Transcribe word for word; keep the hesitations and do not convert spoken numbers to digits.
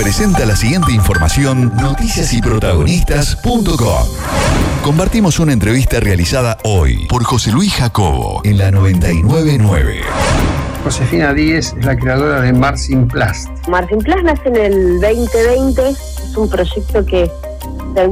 presenta la siguiente información noticias y protagonistas punto com. Compartimos una entrevista realizada hoy por José Luis Jacobo en la noventa y nueve punto nueve. Josefina Díez es la creadora de Marzinplast. Marzinplast nace en el veinte veinte, es un proyecto que